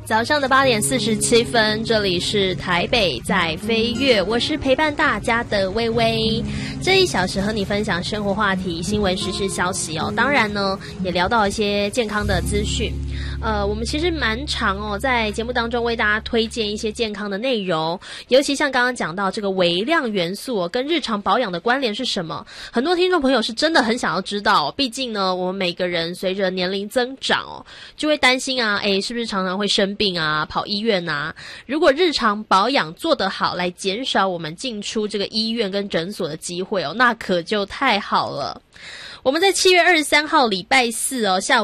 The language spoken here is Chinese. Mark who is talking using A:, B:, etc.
A: 早上的8:47，这里是台北在飞跃，我是陪伴大家的微微。这1小时和你分享生活话题、新闻时事消息哦。当然呢，也聊到一些健康的资讯。我们其实蛮常在节目当中为大家推荐一些健康的内容，尤其像刚刚讲到这个微量元素跟日常保养的关联是什么？很多听众朋友是真的很想要知道毕竟呢，我们每个人随着年龄增长就会担心啊，是不是常常会生病啊，跑医院啊？如果日常保养做得好，来减少我们进出这个医院跟诊所的机会那可就太好了。我们在7月23号礼拜四下午